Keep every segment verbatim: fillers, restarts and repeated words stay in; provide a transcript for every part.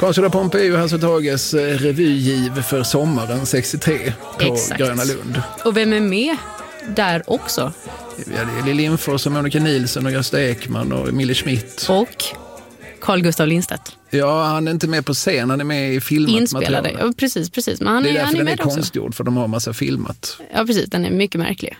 Consuela Pompe är ju Hasse Tages revygiv för sommaren sextiotre på Exakt. Gröna Lund. Och vem är med där också? Ja, det är Lill Lindfors och Monica Nilsson och Gösta Ekman och Emilie Schmidt. Och Carl Gustaf Lindstedt. Ja, han är inte med på scen, han är med i filmat Inspelade, material. ja, precis, precis. Men han det är är, därför han är den med är också. konstgjord, för de har massa filmat. Ja, precis. Den är mycket märklig.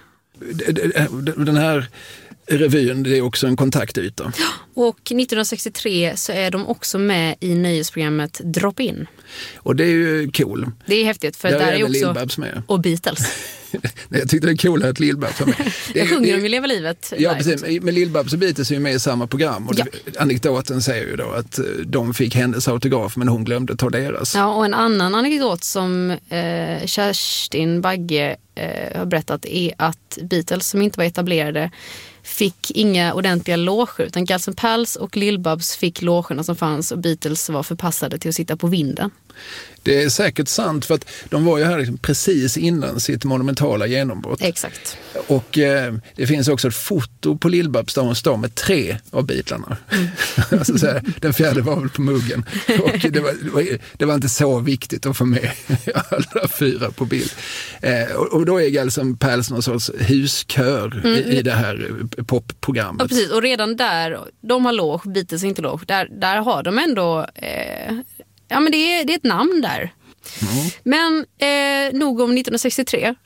Den här revyn, det är också en kontaktyta. Och nittonhundrasextiotre så är de också med i nöjesprogrammet Drop In. Och det är ju cool. Det är häftigt, för där där är, är är också... Lill-Babs med. Och Beatles. Nej, jag tyckte det är cool att Lill-Babs var med. Det är, Jag sjunger det, om att leva livet. Ja, precis. Men Lill-Babs och Beatles är ju med i samma program. Och ja. det, anekdoten säger ju då att de fick hennes autograf, men hon glömde ta deras. Ja, och en annan anekdot som eh, Kerstin Bagge eh, har berättat är att Beatles, som inte var etablerade, fick inga ordentliga loger, utan Guns N' Pals och Lill-Babs fick logerna som fanns, och Beatles var förpassade till att sitta på vinden. Det är säkert sant, för att de var ju här liksom precis innan sitt monumentala genombrott. Exakt. Och eh, det finns också ett foto på Lill-Babs där hon står med tre av Beatlarna. Mm. Alltså, så här, den fjärde var väl på muggen. Och det var, det, var, det var inte så viktigt att få med alla fyra på bild. Eh, och, och då är Guns N' Pals någon sorts huskör mm. i, i det här popprogrammet. Ja, precis. Och redan där, de har låg, Beatles inte låg, där, där har de ändå... Eh, Ja, men det är, det är ett namn där. Mm. Men eh, nog om nittonhundrasextiotre.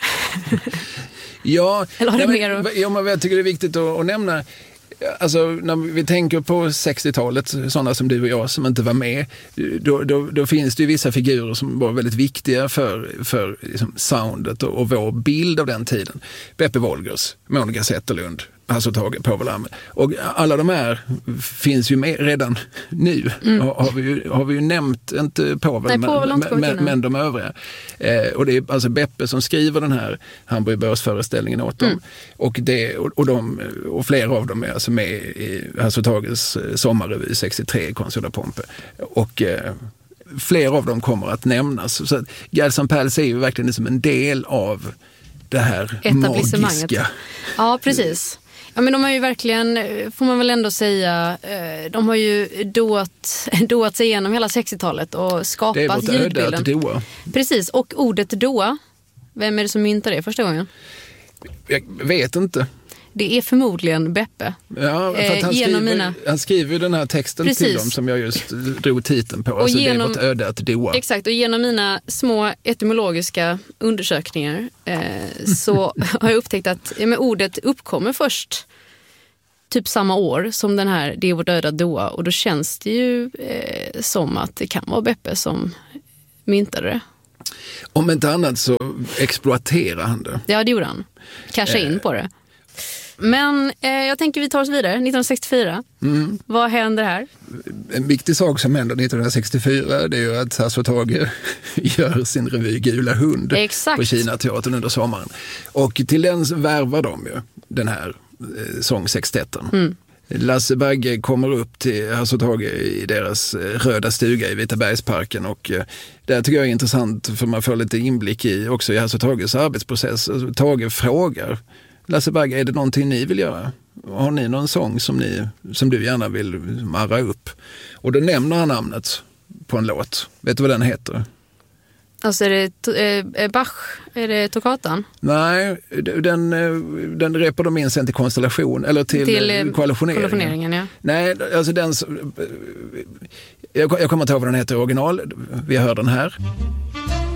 ja, Eller har nej, du men, mer? ja, men jag tycker det är viktigt att, att nämna, alltså när vi tänker på sextiotalet, sådana som du och jag som inte var med, då, då, då finns det ju vissa figurer som var väldigt viktiga för, för liksom soundet och, och vår bild av den tiden. Beppe Wolgers, Monica Zetterlund, Hasse Tage, Povel Ramel. Och alla de här finns ju med redan nu. Mm. Har, vi ju, har vi ju nämnt, inte Povel, Nej, Povel men, men, men de övriga. Eh, och det är alltså Beppe som skriver den här Hamburgbörs-föreställningen åt dem. Mm. Och, det, och, och, de, och flera av dem är alltså med i Hasse Tages sommarrevy sextiotre, Consuela Pompe. Och eh, flera av dem kommer att nämnas. Så att Guns N' Pals är ju verkligen som en del av det här magiska. Ja, precis. Ja, men de har ju verkligen, får man väl ändå säga, de har ju doat, doat sig igenom hela sextiotalet och skapat ljudbilden. Det är vårt öde att doa. Precis, och ordet doa, vem är det som myntar det första gången? Jag vet inte. Det är förmodligen Beppe. Ja, för att han, eh, skriver, mina... han skriver ju den här texten Precis. Till dem som jag just drog titeln på. Alltså genom, det är vårt öde att doa. Exakt, och genom mina små etymologiska undersökningar eh, så har jag upptäckt att ja, men ordet uppkommer först typ samma år som den här det är vårt öde att doa. Och då känns det ju eh, som att det kan vara Beppe som myntade det. Om inte annat så exploaterar han det. Ja, det gjorde han. Casha in eh. på det. Men eh, jag tänker vi tar oss vidare. nittonhundrasextiofyra. Mm. Vad händer här? En viktig sak som händer nittonhundrasextiofyra det är ju att Hasse Tage gör sin revy Gula hund Exakt. På Kinateatern under sommaren. Och till den värvar de ju den här eh, sångsextetten. Mm. Lasse Bagge kommer upp till Hasse Tage i deras röda stuga i Vitabergsparken och eh, det tycker jag är intressant för man får lite inblick i också i Hasse Tages arbetsprocess. Alltså, Tage frågar Lasse Bagge, är det någonting ni vill göra? Har ni någon sång som, ni, som du gärna vill marra upp? Och då nämner han namnet på en låt. Vet du vad den heter? Alltså är det eh, Bach? Är det Toccatan? Nej, den, den repar de in sen till konstellation eller till, till eh, koalitioneringen. koalitioneringen ja. Nej, alltså den... Jag, jag kommer inte ihåg vad den heter i original. Vi hör den här.